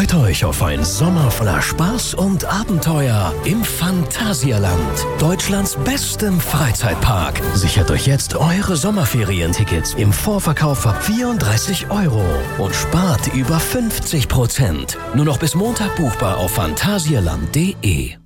Freut euch auf ein Sommer voller Spaß und Abenteuer im Phantasialand, Deutschlands bestem Freizeitpark. Sichert euch jetzt eure Sommerferientickets im Vorverkauf ab 34 € und spart über 50%. Nur noch bis Montag buchbar auf phantasialand.de.